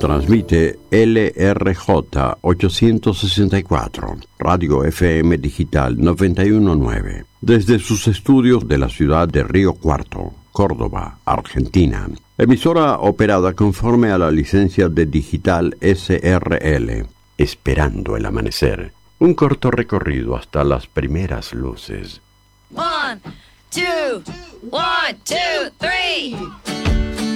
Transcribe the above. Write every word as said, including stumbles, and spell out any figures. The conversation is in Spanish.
Transmite L R J ochocientos sesenta y cuatro, Radio F M Digital noventa y uno punto nueve, desde sus estudios de la ciudad de Río Cuarto, Córdoba, Argentina. Emisora operada conforme a la licencia de Digital S R L. Esperando el amanecer. Un corto recorrido hasta las primeras luces. One, two, one, two, three.